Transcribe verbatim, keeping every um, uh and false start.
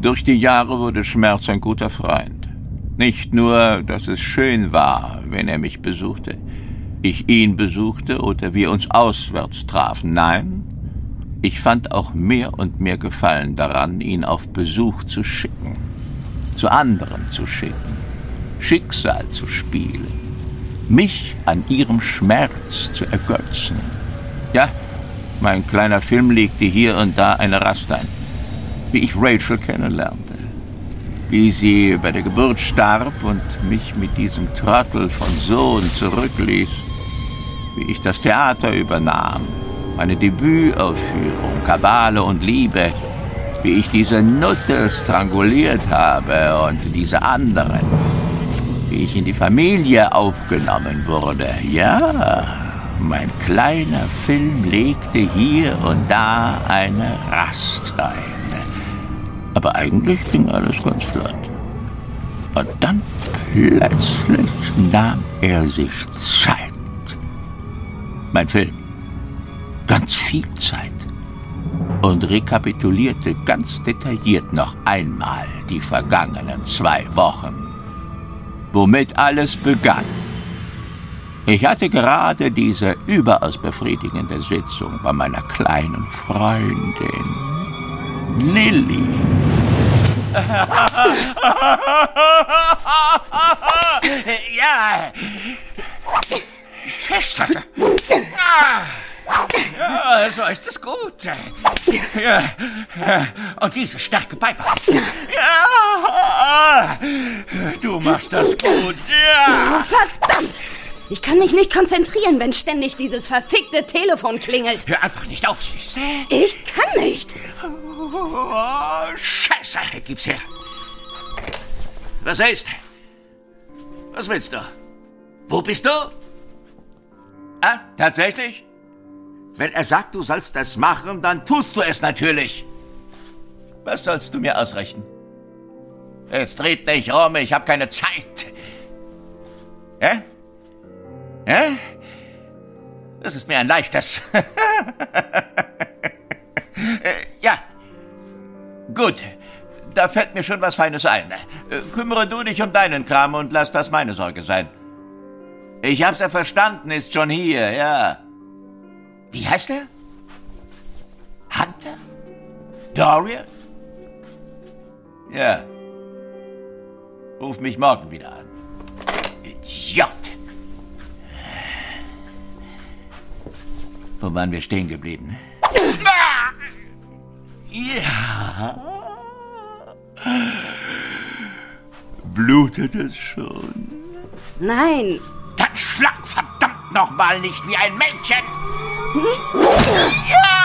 Durch die Jahre wurde Schmerz ein guter Freund. Nicht nur, dass es schön war, wenn er mich besuchte, ich ihn besuchte oder wir uns auswärts trafen. Nein, ich fand auch mehr und mehr Gefallen daran, ihn auf Besuch zu schicken, zu anderen zu schicken, Schicksal zu spielen, mich an ihrem Schmerz zu ergötzen. Ja, mein kleiner Film legte hier und da eine Rast ein, wie ich Rachel kennenlernte, wie sie bei der Geburt starb und mich mit diesem Trottel von Sohn zurückließ, wie ich das Theater übernahm, meine Debütaufführung, Kabale und Liebe, wie ich diese Nutte stranguliert habe und diese anderen, wie ich in die Familie aufgenommen wurde. Ja, mein kleiner Film legte hier und da eine Rast ein. Aber eigentlich ging alles ganz flott. Und dann plötzlich nahm er sich Zeit. Mein Film. Ganz viel Zeit. Und rekapitulierte ganz detailliert noch einmal die vergangenen zwei Wochen. Womit alles begann. Ich hatte gerade diese überaus befriedigende Sitzung bei meiner kleinen Freundin Lilly. Ja. Schwester. Ja, so ist es gut. Ja. Und diese Stärke beibehalten. Ja. Du machst das gut. Ja. Verdammt! Ich kann mich nicht konzentrieren, wenn ständig dieses verfickte Telefon klingelt. Hör einfach nicht auf, Süße. Ich kann nicht. Oh, Scheiße, gib's her. Was ist? Was willst du? Wo bist du? Ah, tatsächlich? Wenn er sagt, du sollst das machen, dann tust du es natürlich. Was sollst du mir ausrichten? Jetzt dreht nicht rum, ich habe keine Zeit. Hä? Hä? Das ist mir ein leichtes. äh, ja. Gut. Da fällt mir schon was Feines ein. Äh, kümmere du dich um deinen Kram und lass das meine Sorge sein. Ich hab's ja verstanden, ist schon hier, ja. Wie heißt er? Hunter? Dorian? Ja. Ruf mich morgen wieder an. Idiot! Wo waren wir stehen geblieben? Ja. Blutet es schon? Nein. Dann schlag verdammt nochmal nicht wie ein Mädchen! Ja!